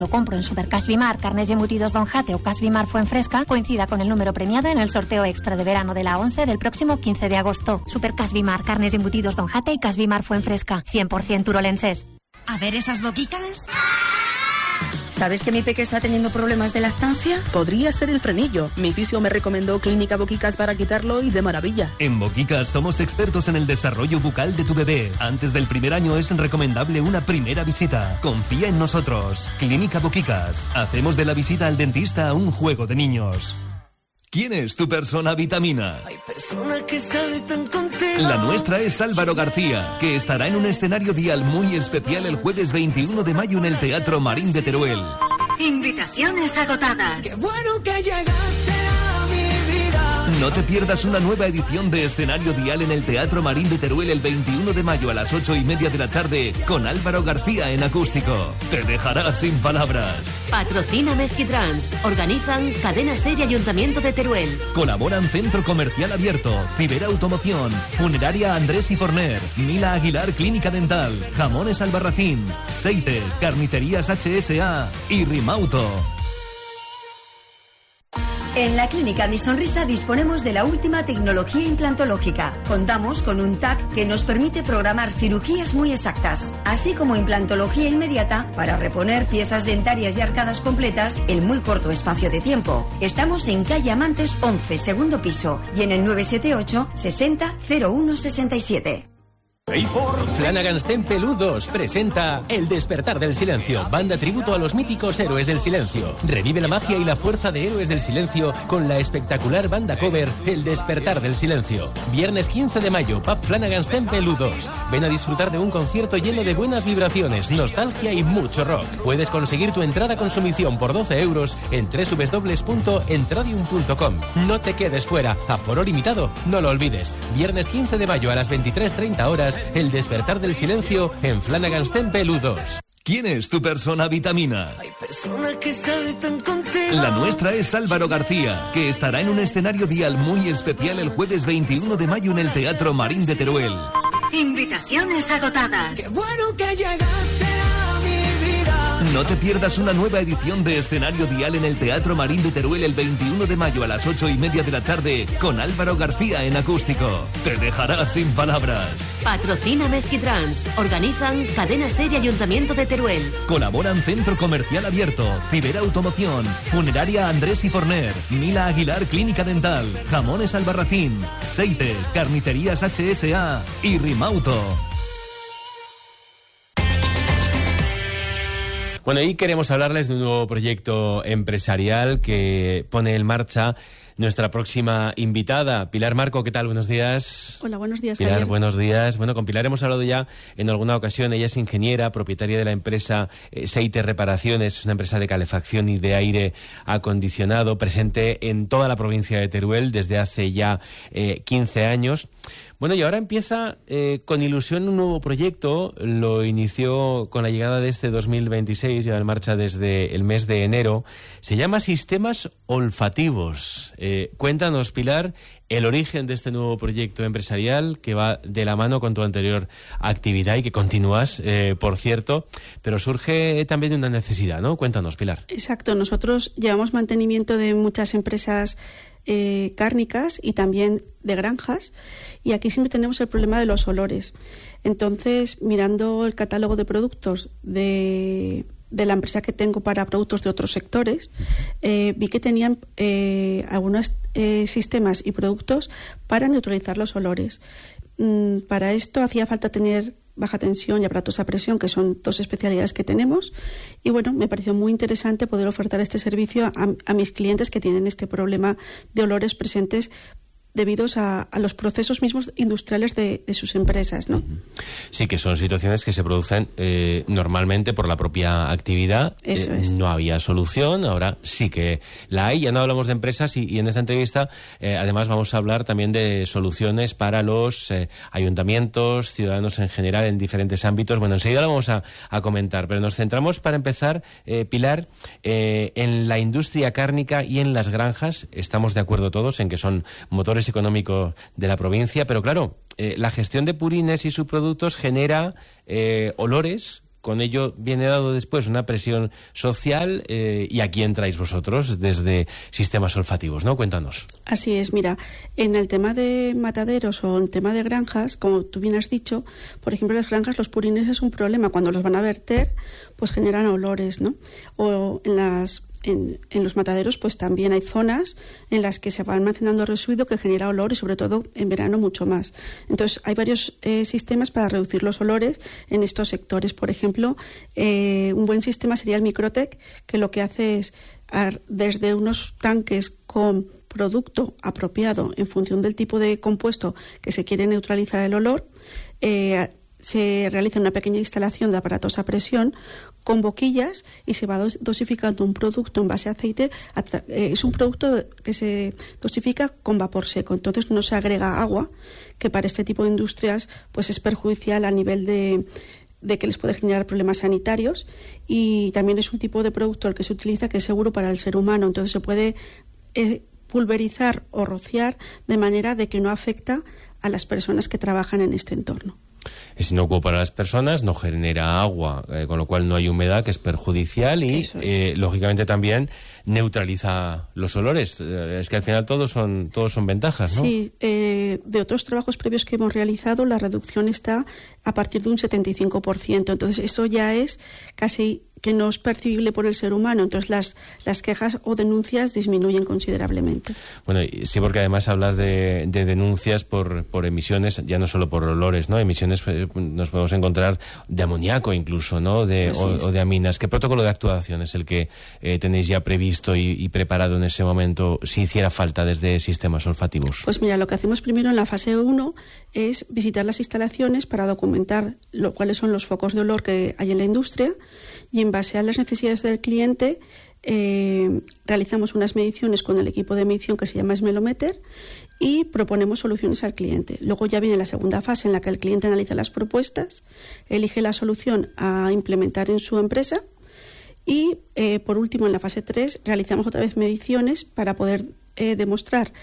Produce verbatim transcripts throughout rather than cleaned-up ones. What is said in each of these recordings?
Lo compro en Supercash Bimar, carnes y embutidos Don Jate o Cash Bimar Fuenfresca, coincida con el número premiado en el sorteo extra de verano de la once del próximo quince de agosto. Supercash Bimar, carnes y embutidos Don Jate y Cash Bimar Fuenfresca, cien por ciento urolenses. A ver esas boquitas. ¿Sabes que mi peque está teniendo problemas de lactancia? Podría ser el frenillo. Mi fisio me recomendó Clínica Boquicas para quitarlo y de maravilla. En Boquicas somos expertos en el desarrollo bucal de tu bebé. Antes del primer año es recomendable una primera visita. Confía en nosotros. Clínica Boquicas. Hacemos de la visita al dentista un juego de niños. ¿Quién es tu persona vitamina? Hay personas que salen tan contentas. La nuestra es Álvaro García, que estará en un escenario dial muy especial el jueves veintiuno de mayo en el Teatro Marín de Teruel. Invitaciones agotadas. Qué bueno que llegaste a mi vida. No te pierdas una nueva edición de Escenario Dial en el Teatro Marín de Teruel el veintiuno de mayo a las ocho y media de la tarde con Álvaro García en acústico. Te dejará sin palabras. Patrocina Mesquitrans. Organizan Cadena Ser y Ayuntamiento de Teruel. Colaboran Centro Comercial Abierto, Ciberautomoción, Funeraria Andrés y Forner, Mila Aguilar Clínica Dental, Jamones Albarracín, Seite, Carnicerías H S A y Rimauto. En la Clínica Mi Sonrisa disponemos de la última tecnología implantológica. Contamos con un T A C que nos permite programar cirugías muy exactas, así como implantología inmediata para reponer piezas dentarias y arcadas completas en muy corto espacio de tiempo. Estamos en calle Amantes once, segundo piso, y en el nueve siete ocho sesenta cero uno sesenta y siete. Flanagan's Temple U dos presenta El Despertar del Silencio, banda tributo a los míticos héroes del silencio. Revive la magia y la fuerza de Héroes del Silencio con la espectacular banda cover El Despertar del Silencio. Viernes quince de mayo, Pub Flanagan's Temple U dos. Ven a disfrutar de un concierto lleno de buenas vibraciones, nostalgia y mucho rock. Puedes conseguir tu entrada con sumisión por doce euros en doble u doble u doble u punto entradium punto com. No te quedes fuera, aforo limitado, no lo olvides. Viernes quince de mayo a las veintitrés treinta horas, El Despertar del Silencio en Flanagan's Temple U dos. ¿Quién es tu persona vitamina? Hay personas que salen tan contentas. La nuestra es Álvaro García, que estará en un escenario dial muy especial el jueves veintiuno de mayo en el Teatro Marín de Teruel. Invitaciones agotadas. Qué bueno que llegaste a mi vida. No te pierdas una nueva edición de Escenario Dial en el Teatro Marín de Teruel el veintiuno de mayo a las ocho y media de la tarde con Álvaro García en acústico. Te dejará sin palabras. Patrocina Mesquitrans. Organizan Cadena Ser y Ayuntamiento de Teruel. Colaboran Centro Comercial Abierto, Ciberautomoción, Funeraria Andrés y Forner, Mila Aguilar Clínica Dental, Jamones Albarracín, Seite, Carnicerías H S A y Rimauto. Bueno, y queremos hablarles de un nuevo proyecto empresarial que pone en marcha nuestra próxima invitada, Pilar Marco. ¿Qué tal? Buenos días. Hola, buenos días, Pilar, Javier. buenos días. Bueno, con Pilar hemos hablado ya en alguna ocasión. Ella es ingeniera, propietaria de la empresa eh, Seite Reparaciones. Es una empresa de calefacción y de aire acondicionado, presente en toda la provincia de Teruel desde hace ya eh, quince años. Bueno, y ahora empieza eh, con ilusión un nuevo proyecto. Lo inició con la llegada de este dos mil veintiséis, lleva en marcha desde el mes de enero. Se llama Sistemas Olfativos. Eh, cuéntanos, Pilar, el origen de este nuevo proyecto empresarial que va de la mano con tu anterior actividad y que continúas, eh, por cierto, pero surge también de una necesidad, ¿no? Cuéntanos, Pilar. Exacto. Nosotros llevamos mantenimiento de muchas empresas eh, cárnicas y también de granjas, y aquí siempre tenemos el problema de los olores. Entonces, mirando el catálogo de productos de, de la empresa que tengo para productos de otros sectores, eh, vi que tenían eh, algunos eh, sistemas y productos para neutralizar los olores. Mm, para esto hacía falta tener baja tensión y aparatos a presión, que son dos especialidades que tenemos, y bueno, me pareció muy interesante poder ofertar este servicio a, a mis clientes que tienen este problema de olores presentes debidos a, a los procesos mismos industriales de, de sus empresas, ¿no? Sí, que son situaciones que se producen eh, normalmente por la propia actividad. Eso eh, es. No había solución, ahora sí que la hay. Ya no hablamos de empresas y, y en esta entrevista eh, además vamos a hablar también de soluciones para los eh, ayuntamientos, ciudadanos en general, en diferentes ámbitos. Bueno, enseguida lo vamos a, a comentar, pero nos centramos para empezar, eh, Pilar, eh, en la industria cárnica y en las granjas. Estamos de acuerdo todos en que son motores económico de la provincia, pero claro, eh, la gestión de purines y subproductos genera eh, olores con ello viene dado después una presión social eh, y aquí entráis vosotros desde sistemas olfativos, ¿no? Cuéntanos. Así es, mira, en el tema de mataderos o en el tema de granjas, como tú bien has dicho, por ejemplo, en las granjas los purines es un problema. Cuando los van a verter, pues generan olores, ¿no? O en las... En, en los mataderos pues también hay zonas en las que se va almacenando residuo que genera olor y sobre todo en verano mucho más. Entonces hay varios eh, sistemas para reducir los olores en estos sectores. Por ejemplo, eh, un buen sistema sería el Microtec, que lo que hace es ar, desde unos tanques con producto apropiado en función del tipo de compuesto que se quiere neutralizar el olor, eh, se realiza una pequeña instalación de aparatos a presión con boquillas y se va dosificando un producto en base a aceite. Eh, es un producto que se dosifica con vapor seco, entonces no se agrega agua, que para este tipo de industrias pues es perjudicial a nivel de, de que les puede generar problemas sanitarios, y también es un tipo de producto el que se utiliza que es seguro para el ser humano, entonces se puede eh, pulverizar o rociar de manera de que no afecta a las personas que trabajan en este entorno. Es inocuo para las personas, no genera agua, eh, con lo cual no hay humedad, que es perjudicial, y es. eh, lógicamente también neutraliza los olores. Eh, es que al final todos son todos son ventajas, ¿no? Sí, eh, de otros trabajos previos que hemos realizado, la reducción está a partir de un setenta y cinco por ciento. Entonces eso ya es casi que no es percibible por el ser humano, entonces las, las quejas o denuncias disminuyen considerablemente. Bueno, sí, porque además hablas de, de denuncias por, por emisiones, ya no solo por olores, ¿no? Emisiones eh, nos podemos encontrar de amoníaco incluso, ¿no? De, o, o de aminas. ¿Qué protocolo de actuación es el que eh, tenéis ya previsto y, y preparado en ese momento si hiciera falta desde sistemas olfativos? Pues mira, lo que hacemos primero en la fase uno es visitar las instalaciones para documentar lo, cuáles son los focos de olor que hay en la industria, y en base a las necesidades del cliente eh, realizamos unas mediciones con el equipo de medición que se llama Smelometer y proponemos soluciones al cliente. Luego ya viene la segunda fase en la que el cliente analiza las propuestas, elige la solución a implementar en su empresa y eh, por último en la fase tres realizamos otra vez mediciones para poder eh, demostrar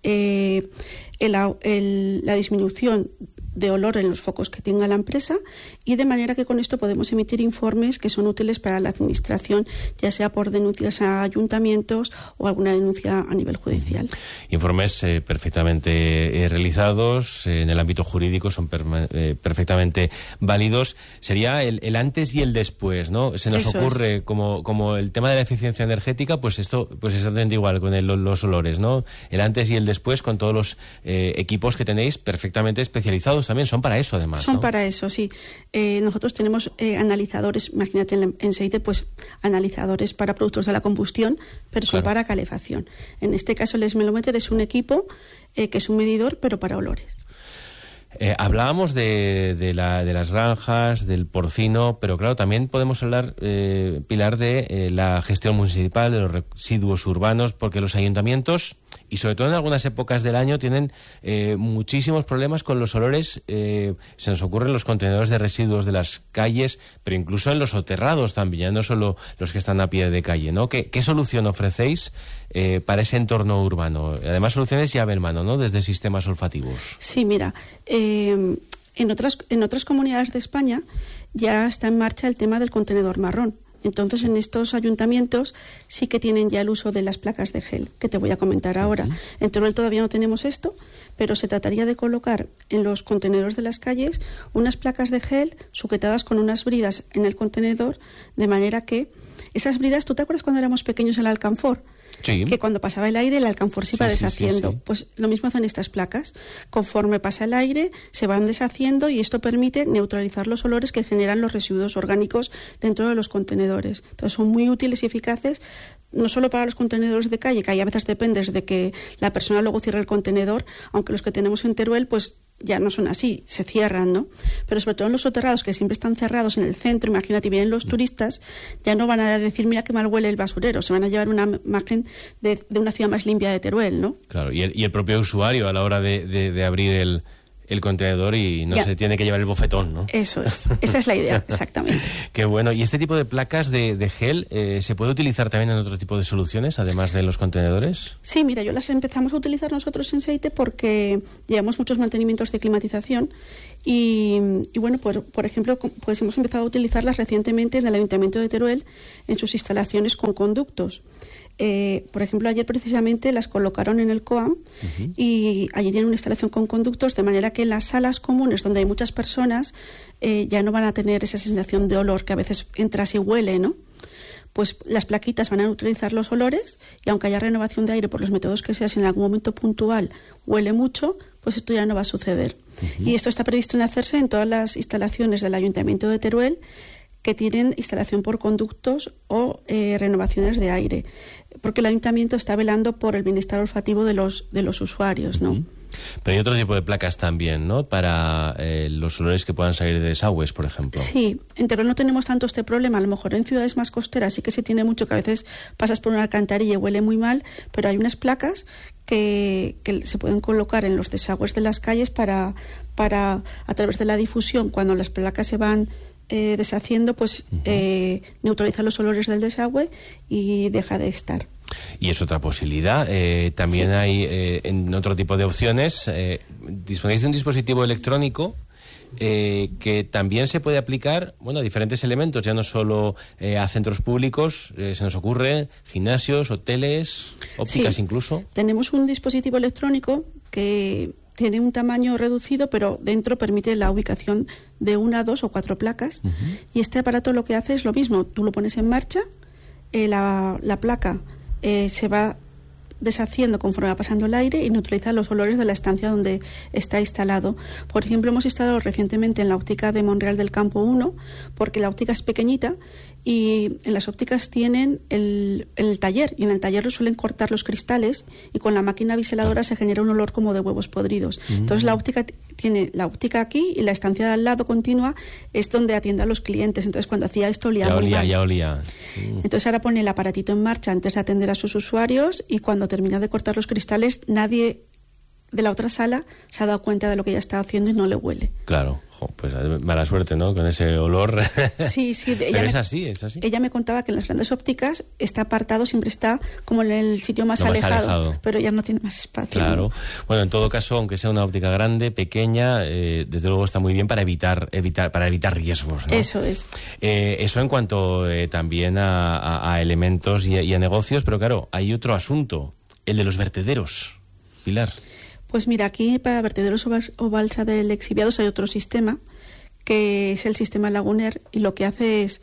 eh, el, el, la disminución de olor en los focos que tenga la empresa, y de manera que con esto podemos emitir informes que son útiles para la administración, ya sea por denuncias a ayuntamientos o alguna denuncia a nivel judicial. Informes eh, perfectamente eh, realizados eh, en el ámbito jurídico, son perma- eh, perfectamente válidos. Sería el, el antes y el después, ¿no? Se nos Eso ocurre es. como, como el tema de la eficiencia energética, pues esto pues exactamente igual con el, los olores, ¿no? El antes y el después con todos los eh, equipos que tenéis perfectamente especializados también, son para eso además, Son ¿no? para eso, sí. Eh, nosotros tenemos eh, analizadores, imagínate en, en Seite, pues analizadores para productos de la combustión, pero son Claro. para calefacción. En este caso el Smelometer es un equipo eh, que es un medidor, pero para olores. Eh, hablábamos de, de, la, de las granjas, del porcino, pero claro, también podemos hablar, eh, Pilar, de eh, la gestión municipal, de los residuos urbanos, porque los ayuntamientos, y sobre todo en algunas épocas del año, tienen eh, muchísimos problemas con los olores. Eh, se nos ocurren los contenedores de residuos de las calles, pero incluso en los soterrados también, ya no solo los que están a pie de calle, ¿no? ¿Qué, qué solución ofrecéis eh, para ese entorno urbano? Además, soluciones llave en mano, ¿no? Desde sistemas olfativos. Sí, mira, eh, en otras, en otras comunidades de España ya está en marcha el tema del contenedor marrón. Entonces, en estos ayuntamientos sí que tienen ya el uso de las placas de gel, que te voy a comentar ahora. Uh-huh. En Teruel todavía no tenemos esto, pero se trataría de colocar en los contenedores de las calles unas placas de gel sujetadas con unas bridas en el contenedor, de manera que esas bridas, ¿tú te acuerdas cuando éramos pequeños en el alcanfor? Sí. Que cuando pasaba el aire el alcanfor se iba sí, deshaciendo. Sí, sí, sí. Pues lo mismo hacen estas placas. Conforme pasa el aire se van deshaciendo y esto permite neutralizar los olores que generan los residuos orgánicos dentro de los contenedores. Entonces son muy útiles y eficaces, no solo para los contenedores de calle, que ahí a veces dependes de que la persona luego cierre el contenedor, aunque los que tenemos en Teruel pues ya no son así, se cierran, ¿no? Pero sobre todo en los soterrados, que siempre están cerrados en el centro, imagínate, vienen los turistas, ya no van a decir, mira qué mal huele el basurero, se van a llevar una imagen de, de una ciudad más limpia de Teruel, ¿no? Claro, y el, y el propio usuario a la hora de, de, de abrir el, el contenedor y no ya. se tiene que llevar el bofetón, ¿no? Eso es, esa es la idea, exactamente. Qué bueno. ¿Y este tipo de placas de, de gel eh, se puede utilizar también en otro tipo de soluciones, además de los contenedores? Sí, mira, yo las empezamos a utilizar nosotros en Seite porque llevamos muchos mantenimientos de climatización Y, y bueno, pues, por ejemplo, pues hemos empezado a utilizarlas recientemente en el Ayuntamiento de Teruel en sus instalaciones con conductos. Eh, por ejemplo, ayer precisamente las colocaron en el COAM uh-huh. y allí tienen una instalación con conductos, de manera que en las salas comunes donde hay muchas personas eh, ya no van a tener esa sensación de olor que a veces entras y huele, ¿no? Pues las plaquitas van a utilizar los olores y aunque haya renovación de aire por los métodos que sea, si en algún momento puntual huele mucho, pues esto ya no va a suceder. Uh-huh. Y esto está previsto en hacerse en todas las instalaciones del Ayuntamiento de Teruel que tienen instalación por conductos o eh, renovaciones de aire, porque el Ayuntamiento está velando por el bienestar olfativo de los, de los usuarios, ¿no? Uh-huh. Pero hay otro tipo de placas también, ¿no? Para eh, los olores que puedan salir de desagües, por ejemplo. Sí, en Teruel no tenemos tanto este problema. A lo mejor en ciudades más costeras sí que se tiene mucho, que a veces pasas por una alcantarilla y huele muy mal, pero hay unas placas que, que se pueden colocar en los desagües de las calles para, para, a través de la difusión, cuando las placas se van eh, deshaciendo, pues uh-huh. eh, neutralizar los olores del desagüe y deja de estar. Y es otra posibilidad. Eh, también sí. hay eh, en otro tipo de opciones. Eh, disponéis de un dispositivo electrónico eh, que también se puede aplicar, bueno, a diferentes elementos, ya no solo eh, a centros públicos, eh, se nos ocurre, gimnasios, hoteles, ópticas sí. incluso. Tenemos un dispositivo electrónico que tiene un tamaño reducido, pero dentro permite la ubicación de una, dos o cuatro placas. Uh-huh. Y este aparato lo que hace es lo mismo. Tú lo pones en marcha, eh, la, la placa Eh, se va deshaciendo conforme va pasando el aire y neutraliza los olores de la estancia donde está instalado. Por ejemplo, hemos instalado recientemente en la óptica de Monreal del Campo uno, porque la óptica es pequeñita y en las ópticas tienen el, el taller, y en el taller suelen cortar los cristales y con la máquina biseladora se genera un olor como de huevos podridos. Mm. Entonces la óptica t- tiene la óptica aquí y la estancia de al lado continua es donde atiende a los clientes. Entonces cuando hacía esto olía ya muy olía, mal. Ya olía, mm. Entonces ahora pone el aparatito en marcha antes de atender a sus usuarios y cuando termina de cortar los cristales nadie de la otra sala se ha dado cuenta de lo que ella está haciendo y no le huele. Claro. Jo, pues mala suerte, ¿no? Con ese olor. Sí, sí. Pero ella es me, así, es así. Ella me contaba que en las grandes ópticas está apartado, siempre está como en el sitio más, más alejado, alejado, pero ya no tiene más espacio. Claro. ¿No? Bueno, en todo caso, aunque sea una óptica grande, pequeña, eh, desde luego está muy bien para evitar, evitar, para evitar riesgos, ¿no? Eso es. Eh, eso en cuanto eh, también a, a, a elementos y a, y a negocios, pero claro, hay otro asunto, el de los vertederos. Pilar. Pues mira, aquí para vertederos o balsa de lixiviados hay otro sistema, que es el sistema Laguner, y lo que hace es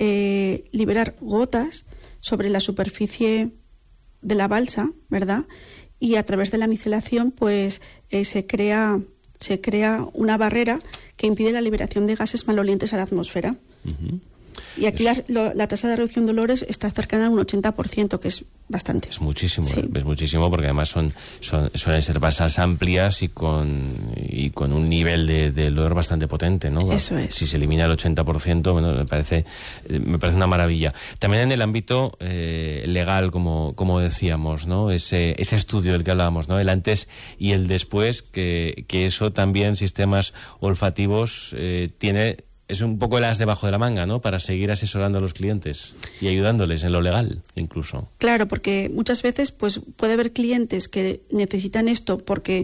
eh, liberar gotas sobre la superficie de la balsa, ¿verdad? Y a través de la micelación, pues eh, se crea se crea una barrera que impide la liberación de gases malolientes a la atmósfera. Uh-huh. Y aquí la, lo, la tasa de reducción de olores está cercana a un ochenta por ciento, que es bastante. Es muchísimo, sí. es muchísimo, porque además son, son suelen ser balsas amplias y con y con un nivel de, de olor bastante potente, ¿no? Eso es. Si se elimina el ochenta por ciento, bueno, me parece me parece una maravilla. También en el ámbito eh, legal, como como decíamos, ¿no? Ese ese estudio del que hablábamos, ¿no? El antes y el después, que que eso también, sistemas olfativos, eh, tiene es un poco el as debajo de la manga, ¿no? Para seguir asesorando a los clientes y ayudándoles en lo legal, incluso. Claro, porque muchas veces pues puede haber clientes que necesitan esto porque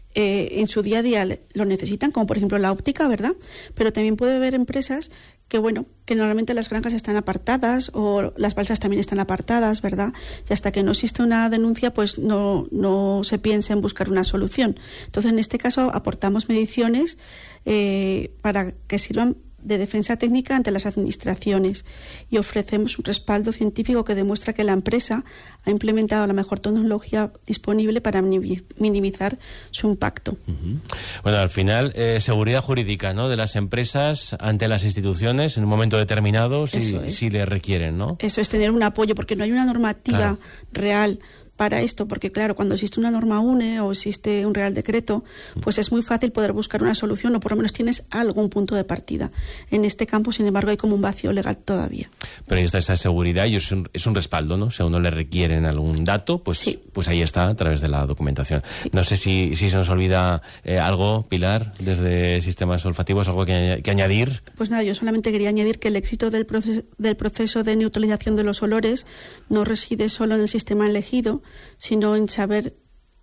eh, en su día a día lo necesitan, como por ejemplo la óptica, ¿verdad? Pero también puede haber empresas que, bueno, que normalmente las granjas están apartadas o las balsas también están apartadas, ¿verdad? Y hasta que no existe una denuncia, pues no, no se piensa en buscar una solución. Entonces, en este caso, aportamos mediciones eh, para que sirvan de defensa técnica ante las administraciones y ofrecemos un respaldo científico que demuestra que la empresa ha implementado la mejor tecnología disponible para minimizar su impacto. Uh-huh. Bueno, al final, eh, seguridad jurídica, ¿no?, de las empresas ante las instituciones en un momento determinado, si, si le requieren, ¿no? Eso es, tener un apoyo, porque no hay una normativa claro. real para esto, porque claro, cuando existe una norma U N E o existe un real decreto, pues es muy fácil poder buscar una solución o por lo menos tienes algún punto de partida. En este campo, sin embargo, hay como un vacío legal todavía. Pero ahí está esa seguridad y es un, es un respaldo, ¿no? Si a uno le requieren algún dato, pues, sí. pues ahí está a través de la documentación. Sí. No sé si, si se nos olvida eh, algo, Pilar, desde sistemas olfativos, algo que, que añadir. Pues nada, yo solamente quería añadir que el éxito del proceso, del proceso de neutralización de los olores no reside solo en el sistema elegido, sino en saber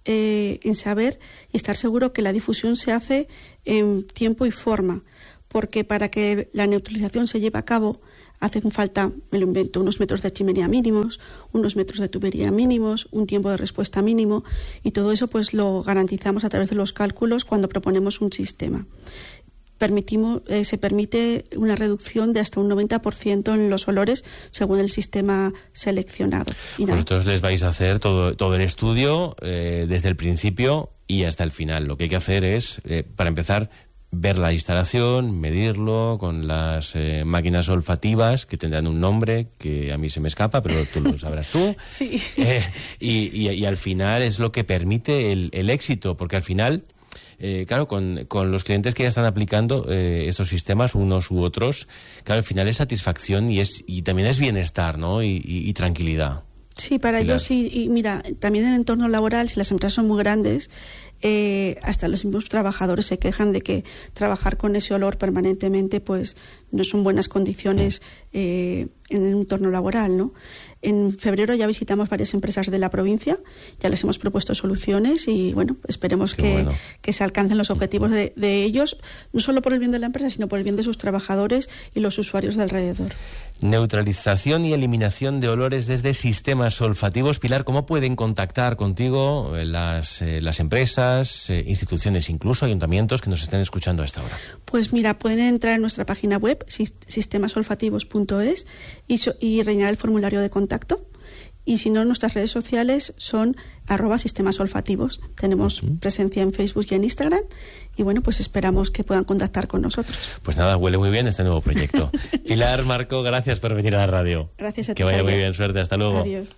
eh, en saber y estar seguro que la difusión se hace en tiempo y forma, porque para que la neutralización se lleve a cabo hacen falta, me lo invento, unos metros de chimenea mínimos, unos metros de tubería mínimos, un tiempo de respuesta mínimo, y todo eso pues lo garantizamos a través de los cálculos cuando proponemos un sistema. Permitimos, eh, se permite una reducción de hasta un noventa por ciento en los olores según el sistema seleccionado. Y vosotros les vais a hacer todo, todo el estudio eh, desde el principio y hasta el final. Lo que hay que hacer es, eh, para empezar, ver la instalación, medirlo con las eh, máquinas olfativas que tendrán un nombre que a mí se me escapa, pero tú lo sabrás tú. Sí. Eh, y, y, y al final es lo que permite el, el éxito, porque al final, eh, claro, con, con los clientes que ya están aplicando eh, estos sistemas, unos u otros, claro, al final es satisfacción y, es, y también es bienestar, ¿no? Y, y, y tranquilidad. Sí, para Pilar. ellos sí. Y mira, también en el entorno laboral, si las empresas son muy grandes, eh, hasta los mismos trabajadores se quejan de que trabajar con ese olor permanentemente pues no son buenas condiciones eh, en el entorno laboral, ¿no? En febrero ya visitamos varias empresas de la provincia, ya les hemos propuesto soluciones y bueno, esperemos que, bueno. que se alcancen los objetivos de, de ellos, no solo por el bien de la empresa, sino por el bien de sus trabajadores y los usuarios de alrededor. Neutralización y eliminación de olores desde sistemas olfativos. Pilar, ¿cómo pueden contactar contigo las, eh, las empresas, eh, instituciones, incluso ayuntamientos que nos estén escuchando a esta hora? Pues mira, pueden entrar en nuestra página web, sistemas olfativos punto es, y, so, y rellenar el formulario de contacto. Y si no, nuestras redes sociales son arroba sistemas olfativos. Tenemos uh-huh. presencia en Facebook y en Instagram. Y bueno, pues esperamos que puedan contactar con nosotros. Pues nada, huele muy bien este nuevo proyecto. Pilar, Marco, gracias por venir a la radio. Gracias a ti. Que vaya Javier. muy bien, suerte, hasta luego. Adiós.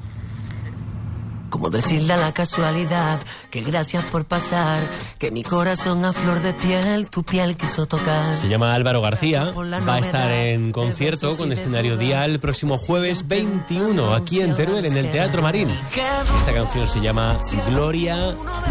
Como decirle a la casualidad que gracias por pasar, que mi corazón a flor de piel, tu piel quiso tocar. Se llama Álvaro García, va a estar en concierto con Escenario Día el próximo jueves veintiuno aquí en Teruel, en el Teatro Marín. Esta canción se llama Gloria